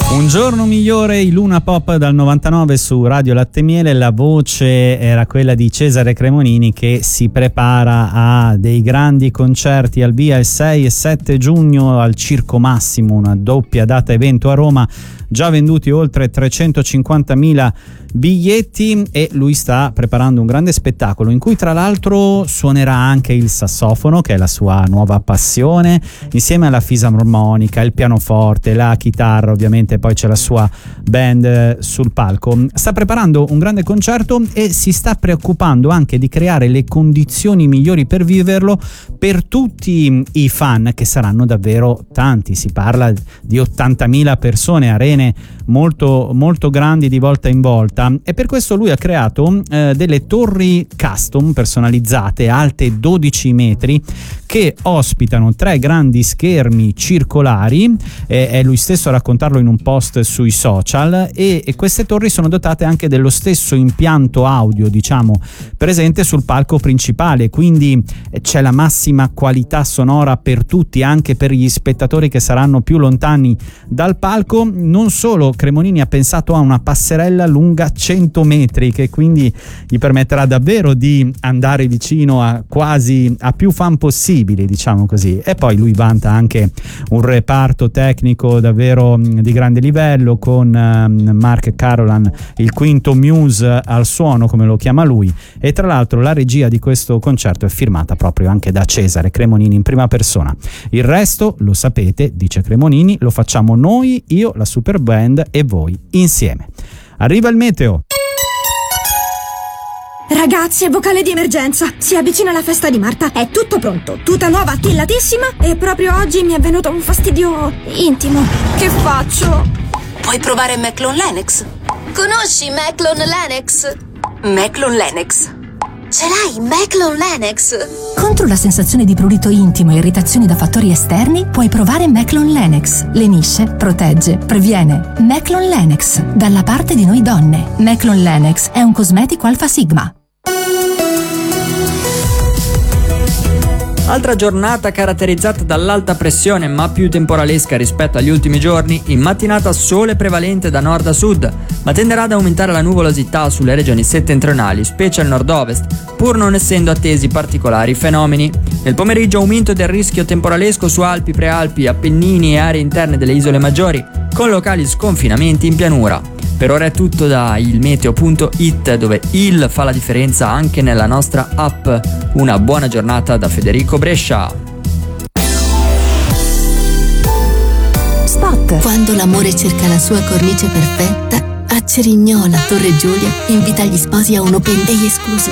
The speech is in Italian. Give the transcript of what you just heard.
Un giorno migliore, i Luna Pop dal 99 su Radio Latte Miele. La voce era quella di Cesare Cremonini, che si prepara a dei grandi concerti al via il 6 e 7 giugno al Circo Massimo, una doppia data evento a Roma. Già venduti oltre 350.000 biglietti e lui sta preparando un grande spettacolo in cui tra l'altro suonerà anche il sassofono, che è la sua nuova passione, insieme alla fisarmonica, il pianoforte, la chitarra, ovviamente poi c'è la sua band sul palco. Sta preparando un grande concerto e si sta preoccupando anche di creare le condizioni migliori per viverlo per tutti i fan, che saranno davvero tanti. Si parla di 80.000 persone, arene molto molto grandi di volta in volta, e per questo lui ha creato delle torri custom personalizzate alte 12 metri che ospitano 3 grandi schermi circolari, è lui stesso a raccontarlo in un post sui social, e queste torri sono dotate anche dello stesso impianto audio, diciamo, presente sul palco principale, quindi c'è la massima qualità sonora per tutti, anche per gli spettatori che saranno più lontani dal palco. Non solo, Cremonini ha pensato a una passerella lunga 100 metri che quindi gli permetterà davvero di andare vicino a più fan possibili, diciamo così. E poi lui vanta anche un reparto tecnico davvero di grande livello, con Mark Carolan, il quinto Muse al suono, come lo chiama lui, e tra l'altro la regia di questo concerto è firmata proprio anche da Cesare Cremonini in prima persona. Il resto, lo sapete, dice Cremonini, lo facciamo noi, io, la super band e voi insieme. Arriva il meteo. Ragazzi, è vocale di emergenza. Si avvicina la festa di Marta. È tutto pronto, tuta nuova, tillatissima, e proprio oggi mi è venuto un fastidio intimo. Che faccio? Puoi provare Meclon Lennox. Conosci Meclon Lennox? Meclon Lennox. Ce l'hai, Meclon Lennox? Contro la sensazione di prurito intimo e irritazioni da fattori esterni, puoi provare Meclon Lennox. Lenisce, protegge, previene. Meclon Lennox, dalla parte di noi donne. Meclon Lennox è un cosmetico Alpha Sigma. Altra giornata caratterizzata dall'alta pressione, ma più temporalesca rispetto agli ultimi giorni. In mattinata sole prevalente da nord a sud, ma tenderà ad aumentare la nuvolosità sulle regioni settentrionali, specie al nord-ovest, pur non essendo attesi particolari fenomeni. Nel pomeriggio aumento del rischio temporalesco su Alpi, Prealpi, Appennini e aree interne delle isole maggiori, con locali sconfinamenti in pianura. Per ora è tutto da ilmeteo.it, dove il fa la differenza anche nella nostra app. Una buona giornata da Federico Brescia. Spot. Quando l'amore cerca la sua cornice perfetta, a Cerignola, Torre Giulia invita gli sposi a un open day esclusivo.